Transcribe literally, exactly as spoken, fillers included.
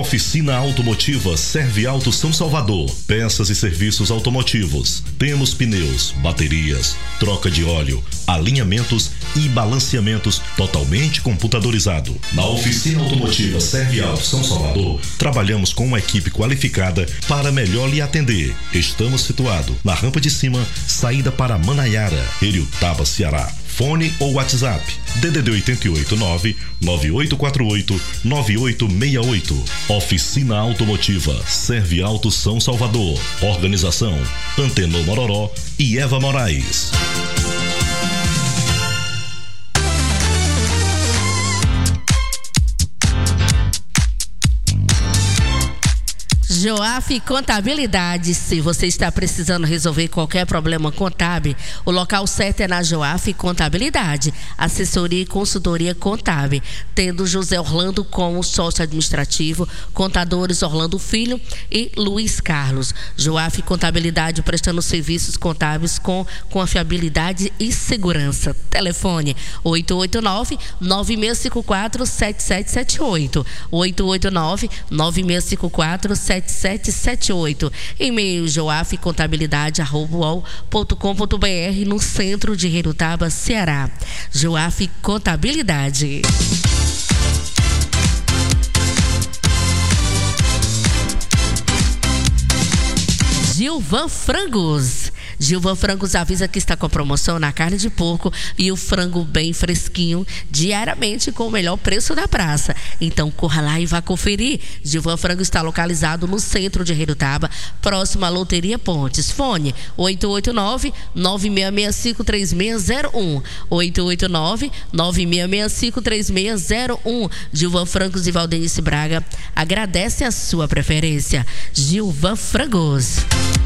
Oficina Automotiva Serve Auto São Salvador. Peças e serviços automotivos. Temos pneus, baterias, troca de óleo, alinhamentos e balanceamentos totalmente computadorizado. Na Oficina Automotiva Serve Auto São Salvador, trabalhamos com uma equipe qualificada para melhor lhe atender. Estamos situados na rampa de cima, saída para Manaiara, Heriotaba, Ceará. Fone ou WhatsApp D D D oito oito nove, nove oito quatro oito, nove oito seis oito. Oficina Automotiva Serve Auto São Salvador. Organização Antenor Mororó e Eva Moraes. Joaf Contabilidade. Se você está precisando resolver qualquer problema contábil, o local certo é na Joaf Contabilidade, assessoria e consultoria contábil, tendo José Orlando como sócio administrativo, contadores Orlando Filho e Luiz Carlos. Joaf Contabilidade, prestando serviços contábeis com confiabilidade e segurança. Telefone oito oito nove, nove seis cinco quatro, sete sete sete oito, oito oito nove, nove seis cinco quatro, sete sete sete oito. E-mail joaf contabilidade arroba u o l ponto com ponto b r, no centro de Heriotaba, Ceará. Joaf Contabilidade. Gilvan Frangos. Gilvan Frangos avisa que está com promoção na carne de porco e o frango bem fresquinho, diariamente com o melhor preço da praça. Então corra lá e vá conferir. Gilvan Frangos está localizado no centro de Heriotaba, próximo à Loteria Pontes. Fone oito oito nove, nove seis seis cinco, três seis zero um, oito oito nove, nove seis seis cinco, três seis zero um. Gilvan Frangos e Valdenice Braga agradecem a sua preferência. Gilvan Frangos.